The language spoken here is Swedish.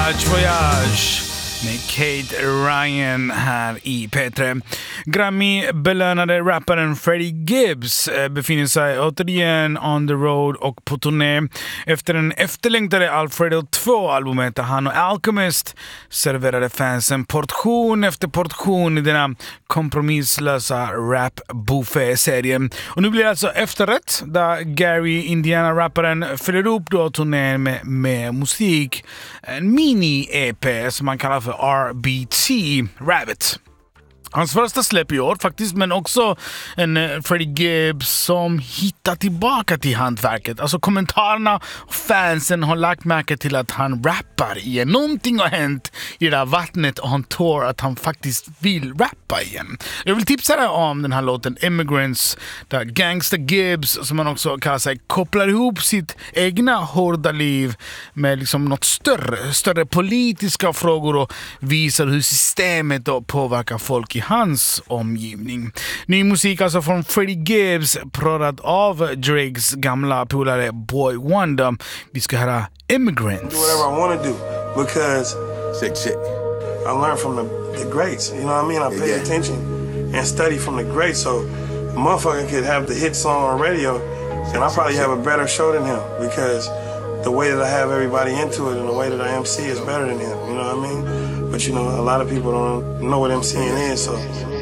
Voyage med Kate Ryan här i P3. Grammy-belönade rapparen Freddie Gibbs befinner sig återigen on the road och på turné efter den efterlängtade Alfredo 2-albumet där han och Alchemist serverade fansen portion efter portion i denna kompromisslösa rap-buffet-serien. Och nu blir det alltså efterrätt där Gary, Indiana-rapparen, fyller upp då turnén med musik. En mini-EP som man kallar för RBT, Rabbit. Hans första släpp i år faktiskt, men också en Freddie Gibbs som hittar tillbaka till hantverket. Alltså kommentarerna och fansen har lagt märke till att han rappar igen. Någonting har hänt i det där vattnet och han tror att han faktiskt vill rappa igen. Jag vill tipsa dig om den här låten Immigrants där Gangsta Gibbs, som man också kallar sig, kopplar ihop sitt egna hårda liv med liksom något större politiska frågor och visar hur systemet då påverkar folk i hans omgivning. Ny musik alltså från Freddie Gibbs, proddat av Drakes gamla polare Boy Wonder. Vi ska höra Immigrants. Do whatever I want to do because I learned from the greats. You know what I mean? I pay attention and study from the greats. So a motherfucker could have the hit song on radio and I probably have a better show than him because the way that I have everybody into it and the way that I MC is better than him. You know what I mean? But you know, a lot of people don't know what MCing is, so